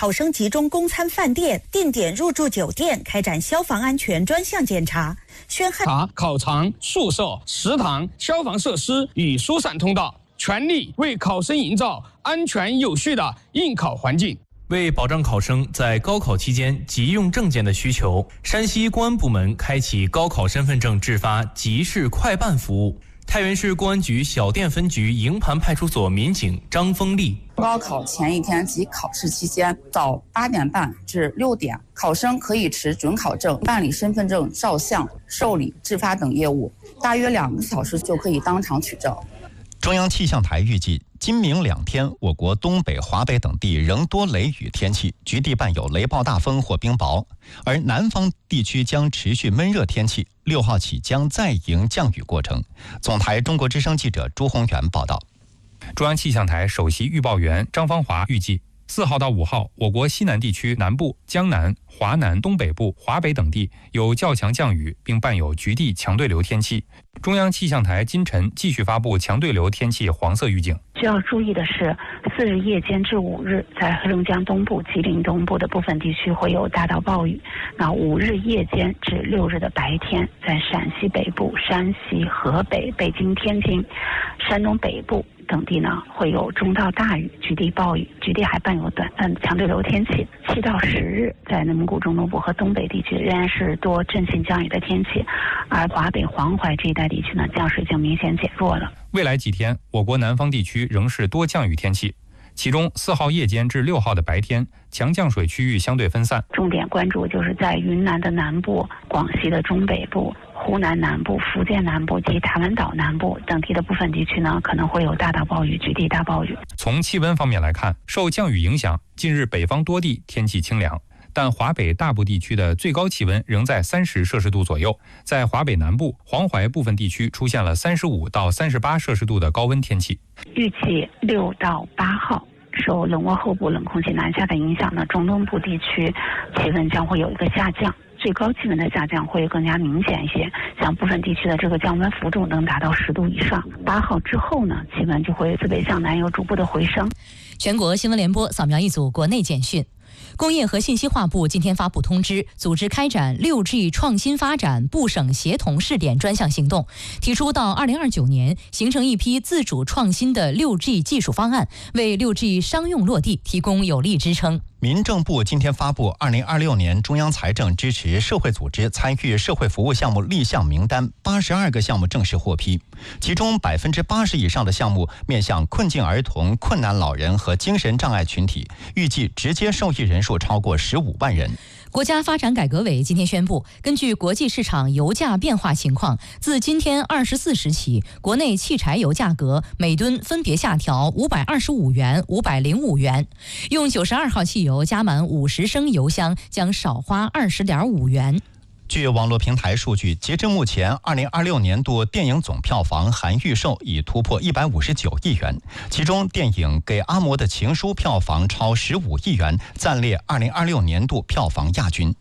考生集中供餐饭店、定点入住酒店开展消防安全专项检查，宣查考场、宿舍、食堂、消防设施与疏散通道，全力为考生营造安全有序的应考环境。 为保障考生在高考期间急用证件的需求，山西公安部门开启高考身份证制发即时快办服务。太原市公安局小店分局营盘派出所民警张峰丽： 高考前一天及考试期间，早8点半至6点，考生可以持准考证办理身份证照相、受理、制发等业务，大约2个小时就可以当场取证。 中央气象台预计，今明2天，我国东北、华北等地仍多雷雨天气，局地伴有雷暴大风或冰雹，而南方地区将持续闷热天气，6号起将再迎降雨过程。总台中国之声记者朱宏元报道。 中央气象台首席预报员张芳华预计，4号到5号，我国西南地区南部、江南、华南、东北部、华北等地有较强降雨，并伴有局地强对流天气。中央气象台今晨继续发布强对流天气黄色预警。 需要注意的是，4日夜间至5日，在黑龙江东部、吉林东部的部分地区会有大到暴雨。那5日夜间至6日的白天，在陕西北部、山西、河北、北京、天津、山东北部等地呢，会有中到大雨、局地暴雨，局地还伴有短暂的强对流天气。7到10日，在内蒙古中东部和东北地区仍然是多阵性降雨的天气，而华北、黄淮这一带地区呢，降水已经明显减弱了。 未来几天，我国南方地区仍是多降雨天气，其中4号夜间至6号的白天，强降水区域相对分散。 重点关注就是在云南的南部、广西的中北部、湖南南部、福建南部及台湾岛南部等地的部分地区呢，可能会有大到暴雨、局地大暴雨。 从气温方面来看，受降雨影响，近日北方多地天气清凉，但华北大部地区的最高气温仍在30摄氏度左右，在华北南部、黄淮部分地区出现了35到38摄氏度的高温天气。 预计6到8号。受冷涡后部冷空气南下的影响呢，中东部地区气温将会有一个下降，最高气温的下降会更加明显一些，像部分地区的这个降温幅度能达到10度以上。8号之后呢，气温就会自北向南有逐步的回升。 全国新闻联播扫描一组国内简讯。工业和信息化部今天发布通知，组织开展 6G 创新发展部省协同试点专项行动，提出到2029年形成一批自主创新的 6G 技术方案，为 6G 商用落地提供有力支撑。 民政部今天发布2026年中央财政支持社会组织参与社会服务项目立项名单，82个项目正式获批，其中80%以上的项目面向困境儿童、困难老人和精神障碍群体，预计直接受益人数超过15万人。 国家发展改革委今天宣布，根据国际市场油价变化情况，自今天24时起，国内汽柴油价格每吨分别下调525元、505元。用92号汽油加满50升油箱将少花20.5元。 据网络平台数据，截至目前，2026年度电影总票房含预售已突破159亿元，其中电影《给阿嬷的情书》票房超15亿元，暂列2026年度票房亚军。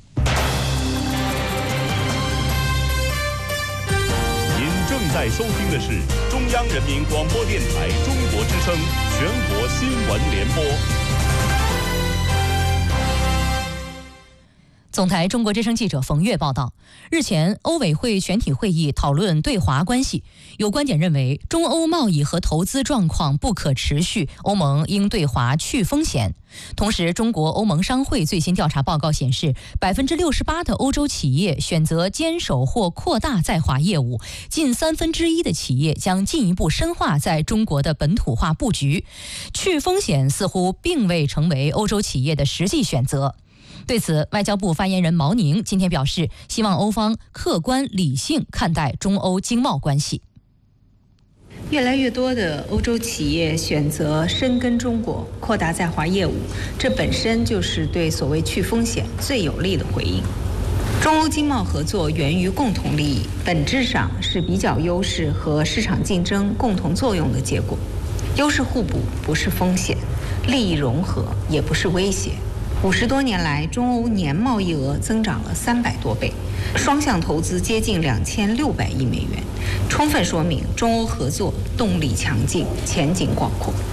您正在收听的是中央人民广播电台中国之声全国新闻联播。 总台中国之声记者冯月报道，日前欧委会全体会议讨论对华关系，有观点认为中欧贸易和投资状况不可持续，欧盟应对华去风险。同时，中国欧盟商会最新调查报告显示，68%的欧洲企业选择坚守或扩大在华业务，近1/3的企业将进一步深化在中国的本土化布局。去风险似乎并未成为欧洲企业的实际选择。对此，外交部发言人毛宁今天表示，希望欧方客观理性看待中欧经贸关系。 越来越多的欧洲企业选择深耕中国，扩大在华业务，这本身就是对所谓去风险最有力的回应。中欧经贸合作源于共同利益，本质上是比较优势和市场竞争共同作用的结果。优势互补不是风险，利益融合也不是威胁。50多年来，中欧年贸易额增长了300多倍，双向投资接近2600亿美元，充分说明中欧合作动力强劲，前景广阔。